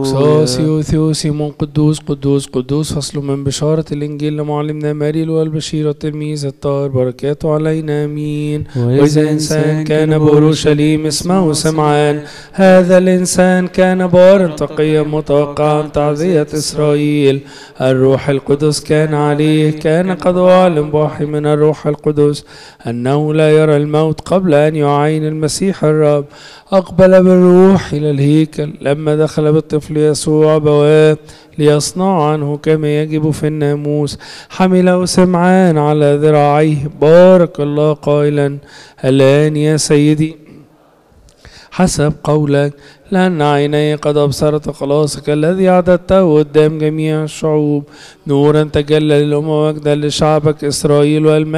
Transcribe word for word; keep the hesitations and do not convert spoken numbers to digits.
أوساسي ثيوسيمون قدوس قدوس قدوس. فصل من بشارة الإنجيل لمعلمنا ماري والبشير والتلميذ الطاهر بركاته علينا آمين. وإذا إنسان كان بأورشليم اسمه سمعان، هذا الإنسان كان بارا تقيا متوقعا تعزية إسرائيل. الروح القدس كان عليه، كان قد أعلم بوحي من الروح القدس أنه لا يرى الموت قبل أن يعاين المسيح الرب. أقبل بالروح إلى الهيكل لما دخل بالطفل يسوع بواب ليصنع عنه كما يجب في الناموس. حمله سمعان على ذراعيه بارك الله قائلا: الآن يا سيدي حسب قولك، لأن عيني قد أبصرت خلاصك الذي أعددته قدام جميع الشعوب، نورا تجلى للأمم ومجدا لشعبك إسرائيل. والمجد